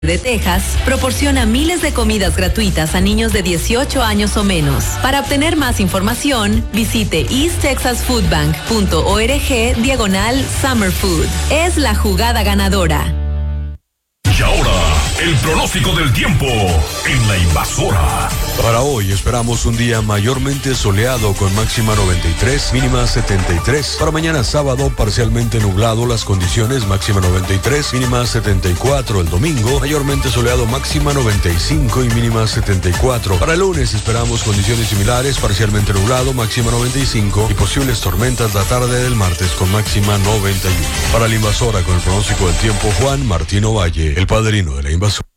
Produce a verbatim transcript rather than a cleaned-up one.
de Texas proporciona miles de comidas gratuitas a niños de dieciocho años o menos. Para obtener más información, visite east texas food bank punto org diagonal summer food. Es la jugada ganadora. Y ahora, el pronóstico del tiempo en La Invasora. Para hoy esperamos un día mayormente soleado con máxima noventa y tres, mínima setenta y tres. Para mañana sábado parcialmente nublado las condiciones, máxima noventa y tres, mínima setenta y cuatro. El domingo mayormente soleado, máxima noventa y cinco y mínima setenta y cuatro. Para el lunes esperamos condiciones similares, parcialmente nublado, máxima noventa y cinco y posibles tormentas la tarde del martes con máxima noventa y uno. Para La Invasora con el pronóstico del tiempo, Juan Martino Valle, el padrino de La Invasora.